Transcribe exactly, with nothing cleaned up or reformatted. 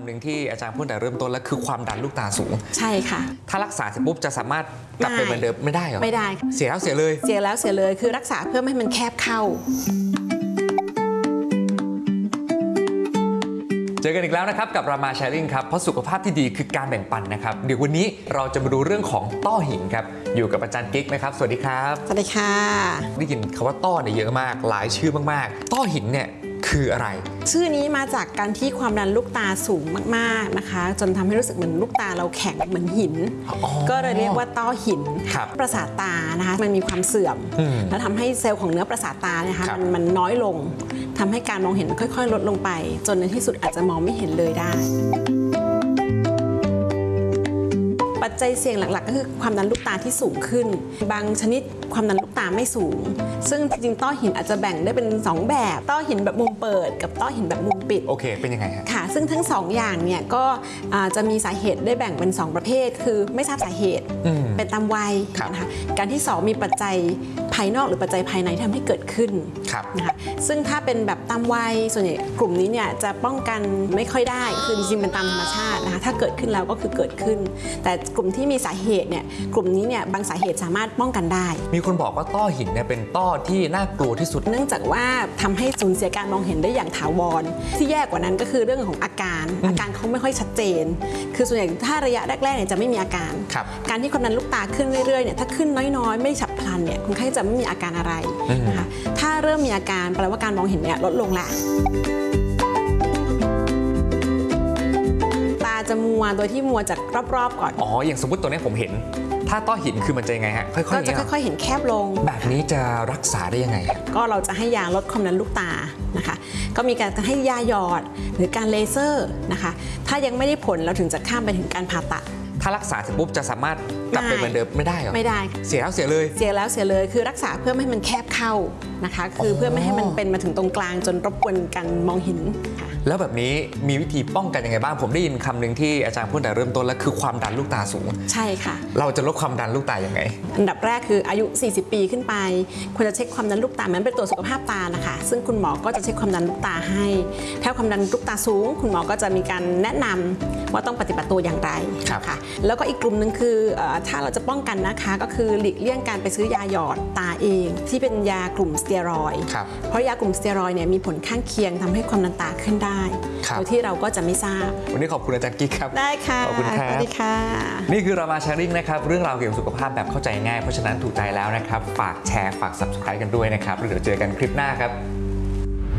ำหนึ่งที่อาจารย์พูดแต่เริ่มต้นแล้วคือความดันลูกตาสูงใช่ค่ะถ้ารักษาเสร็จปุ๊บจะสามารถกลับไปเหมือนเดิมไม่ได้หรอไม่ได้เสียแล้วเสียเลยเสียแล้วเสียเลยคือรักษาเพื่อไม่ให้มันแคบเข้าเจอกันอีกแล้วนะครับกับรามาแชร์ริ่งครับเพราะสุขภาพที่ดีคือการแบ่งปันนะครับเดี๋ยววันนี้เราจะมาดูเรื่องของต้อหินครับอยู่กับอาจารย์กิ๊กนะครับสวัสดีครับสวัสดีค่ะได้ยินคำว่าต้อเนี่ยเยอะมากหลายชื่อมากๆต้อหินเนี่ยคืออะไรชื่อนี้มาจากการที่ความดันลูกตาสูงมากๆนะคะจนทำให้รู้สึกเหมือนลูกตาเราแข็งเหมือนหินก็เลยเรียกว่าต้อหินประสาทตานะคะมันมีความเสื่อมแล้วทำให้เซลล์ของเนื้อประสาทตานะคะมันมันน้อยลงทำให้การมองเห็นค่อยๆลดลงไปจนในที่สุดอาจจะมองไม่เห็นเลยได้ปัจจัยเสี่ยงหลักๆก็คือความดันลูกตาที่สูงขึ้นบางชนิดความดันลูกตาไม่สูงซึ่งจริงๆต้อหินอาจจะแบ่งได้เป็นสองแบบต้อหินแบบมุมเปิดกับต้อหินแบบมุมปิดโอเคเป็นยังไงค่ะซึ่งทั้งสองอย่างเนี่ยก็จะมีสาเหตุได้แบ่งเป็นสองประเภทคือไม่ทราบสาเหตุเป็นตามวัยนะคะการที่สองมีปัจจัยภายนอกหรือปัจจัยภายในที่ทำให้เกิดขึ้นนะคะซึ่งถ้าเป็นแบบตามวัยส่วนใหญ่กลุ่มนี้เนี่ยจะป้องกันไม่ค่อยได้คือจริงๆเป็นตามธรรมชาตินะคะถ้าเกิดขึ้นแล้วก็คือเกิดขึ้นแต่กลุ่มที่มีสาเหตุเนี่ยกลุ่มนี้เนี่ยบางสาเหตุสามารถป้องกันได้มีคนบอกว่าต้อหินเนี่ยเป็นต้อที่น่ากลัวที่สุดเนื่องจากว่าทำให้สูญเสียการมองเห็นได้อย่างถาวรที่แย่กว่านั้นก็คือเรื่องของอาการอาการเขาไม่ค่อยชัดเจนคือส่วนใหญ่ถ้าระยะแรกๆเนี่ยจะไม่มีอาการการที่ความดันลูกตาขึ้นเรื่อยๆเนี่ยถ้าขึ้นน้อยๆไม่ฉับพลันเนี่ยคนไข้จะไม่มีอาการอะไรนะคะถ้าเริ่มมีอาการแปลว่าการมองเห็นเนี่ยลดลงละตาจะมัวโดยที่มัวจากรอบๆก่อนอ๋ออย่างสมมติตัวนี้ผมเห็นถ้าต้อหินคือมันจะยังไงฮะค่อยๆก็จะค่อยๆเห็นแคบลงแบบนี้จะรักษาได้ยังไงก็เราจะให้ยาลดความดันลูกตานะคะก็มีการให้ยาหยอดหรือการเลเซอร์นะคะถ้ายังไม่ได้ผลเราถึงจะข้ามไปถึงการผ่าตัดถ้ารักษาเสร็จปุ๊บจะสามารถกลับไปเหมือนเดิมไม่ได้หรอไม่ได้เสียแล้วเสียเลยเสียแล้วเสียเลยคือรักษาเพื่อไม่ให้มันแคบเข้านะคะคือเพื่อไม่ให้มันเป็นมาถึงตรงกลางจนรบกวนการมองเห็นแล้วแบบนี้มีวิธีป้องกันยังไงบ้างผมได้ยินคำหนึ่งที่อาจารย์พูดแต่เริ่มต้นแล้วคือความดันลูกตาสูงใช่ค่ะเราจะลดความดันลูกตายังไงอันดับแรกคืออายุสี่สิบปีขึ้นไปควรจะเช็คความดันลูกตามันเป็นตัวสุขภาพตานะคะซึ่งคุณหมอก็จะเช็คความดันลูกตาให้ถ้าความดันลูกตาสูงคุณหมอก็จะมีการแนะนำว่าต้องปฏิบัติตัวอย่างไรค่ะแล้วก็อีกกลุ่มหนึ่งคือถ้าเราจะป้องกันนะคะก็คือหลีกเลี่ยงการไปซื้อยาหยอดตาเองที่เป็นยากลุ่มสเตียรอยด์เพราะยากลุ่มสเตียรอยด์เนี่ยมีผลข้างเคียงทำให้ความดันตาขึ้นได้โดยที่เราก็จะไม่ทราบวันนี้ขอบคุณอาจารย์กิ๊กครับได้ค่ะขอบคุณครับสวัสดีค่ะนี่คือรามาแชร์ริ่งนะครับเรื่องราวเกี่ยวกับสุขภาพแบบเข้าใจง่ายเพราะฉะนั้นถูกใจแล้วนะครับฝากแชร์ฝาก ซับสไครบ์ กันด้วยนะครับเดี๋ยวเจอกันคลิปหน้าครับ